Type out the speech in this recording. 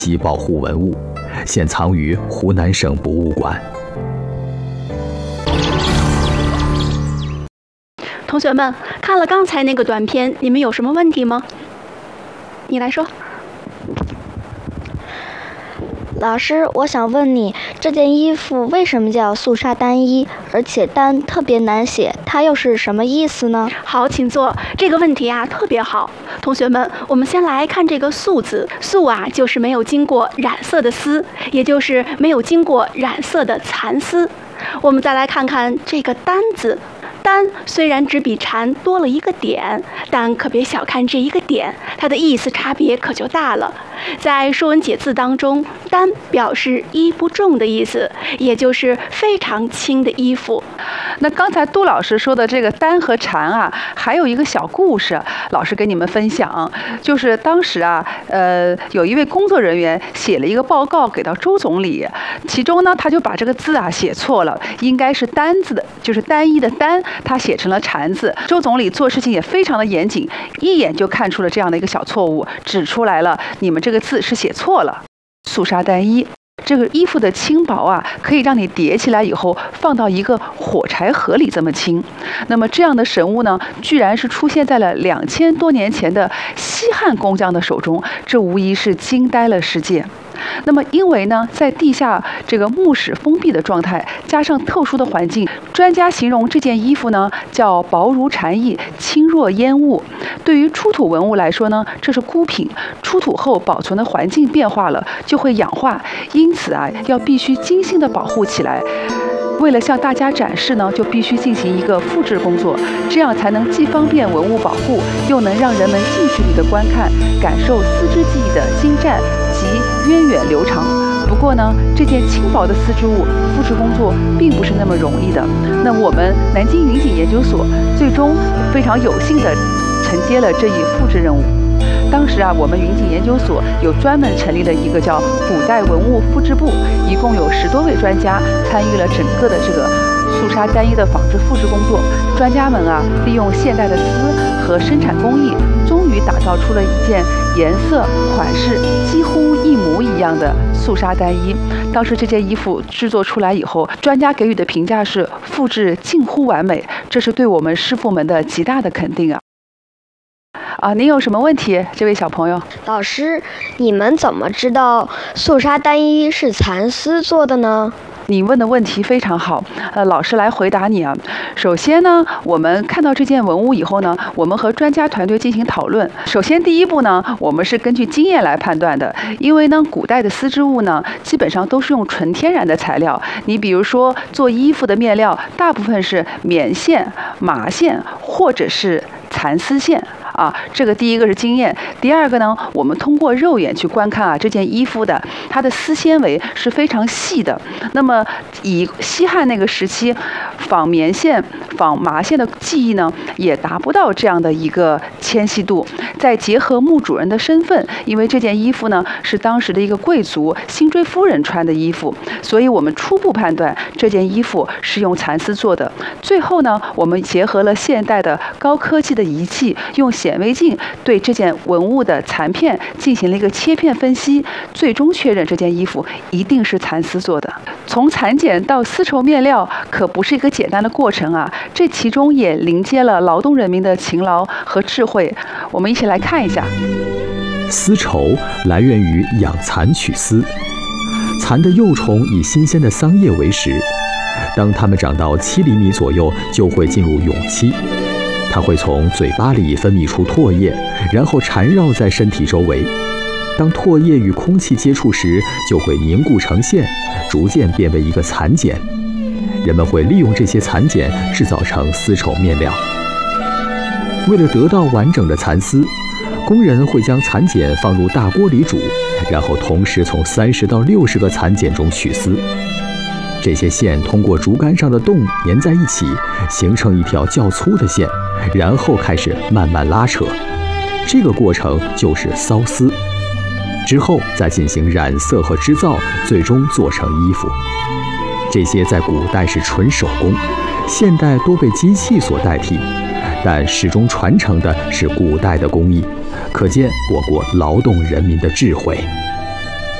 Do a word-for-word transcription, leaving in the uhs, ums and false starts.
及保护文物，现藏于湖南省博物馆。 同学们，看了刚才那个短片，你们有什么问题吗？你来说。 老师，我想问你，这件衣服为什么叫素纱单衣，而且单特别难写，它又是什么意思呢？ 好，请坐。这个问题啊特别好。同学们，我们先来看这个素字。素啊，就是没有经过染色的丝，也就是没有经过染色的蚕丝。我们再来看看这个单字。单虽然只比蝉多了一个点，但可别小看这一个点，它的意思差别可就大了。在《说文解字》当中，单表示衣不重的意思，也就是非常轻的衣服。 那刚才杜老师说的这个单和蝉啊，还有一个小故事，老师给你们分享，就是当时啊，呃，有一位工作人员写了一个报告给到周总理，其中呢，他就把这个字啊写错了，应该是单字的，就是单一的单，他写成了蝉字。周总理做事情也非常的严谨，一眼就看出了这样的一个小错误，指出来了，你们这个字是写错了。素纱单衣。这个衣服的轻薄啊，可以让你叠起来以后放到一个火柴盒里这么轻。那么这样的神物呢，居然是出现在了两千多年前的西汉工匠的手中，这无疑是惊呆了世界。那么，因为呢，在地下这个墓室封闭的状态，加上特殊的环境，专家形容这件衣服呢叫薄如蝉翼，轻若烟雾。对于出土文物来说呢，这是孤品，出土后保存的环境变化了，就会氧化，因此啊，要必须精心的保护起来。为了向大家展示呢，就必须进行一个复制工作，这样才能既方便文物保护，又能让人们近距离的观看，感受丝织技艺的精湛及源远流长。不过呢，这件轻薄的丝织物复制工作并不是那么容易的。那我们南京云锦研究所最终非常有幸地承接了这一复制任务。当时啊，我们云锦研究所有专门成立了一个叫古代文物复制部，一共有十多位专家参与了整个的这个素纱单衣的仿制复制工作。专家们啊，利用现代的丝和生产工艺，终于打造出了一件颜色、款式几乎一模一样的素纱单衣。当时这件衣服制作出来以后，专家给予的评价是复制近乎完美，这是对我们师傅们的极大的肯定啊。啊，您有什么问题，这位小朋友？ 老师，你们怎么知道素纱单衣是蚕丝做的呢？ 你问的问题非常好，呃，老师来回答你啊。首先呢，我们看到这件文物以后呢，我们和专家团队进行讨论。首先第一步呢，我们是根据经验来判断的，因为呢，古代的丝织物呢，基本上都是用纯天然的材料。你比如说做衣服的面料，大部分是棉线、麻线或者是蚕丝线。啊，这个第一个是经验，第二个呢，我们通过肉眼去观看啊，这件衣服的它的丝纤维是非常细的。那么以西汉那个时期纺棉线、纺麻线的技艺呢，也达不到这样的一个纤细度。再结合墓主人的身份，因为这件衣服呢是当时的一个贵族辛追夫人穿的衣服，所以我们初步判断这件衣服是用蚕丝做的。最后呢，我们结合了现代的高科技的仪器，用显微镜对这件文物的残片进行了一个切片分析，最终确认这件衣服一定是蚕丝做的。从蚕茧到丝绸面料可不是一个简单的过程啊，这其中也凝结了劳动人民的勤劳和智慧。我们一起来看一下。 丝绸来源于养蚕取丝，蚕的幼虫以新鲜的桑叶为食，当它们长到七厘米左右，就会进入蛹期。它会从嘴巴里分泌出唾液，然后缠绕在身体周围。当唾液与空气接触时，就会凝固成线，逐渐变为一个蚕茧。人们会利用这些蚕茧制造成丝绸面料。为了得到完整的蚕丝，工人会将蚕茧放入大锅里煮，然后同时从三十到六十个蚕茧中取丝。这些线通过竹竿上的洞粘在一起，形成一条较粗的线，然后开始慢慢拉扯。这个过程就是缫丝。之后再进行染色和织造，最终做成衣服。这些在古代是纯手工，现代多被机器所代替，但始终传承的是古代的工艺，可见我国劳动人民的智慧。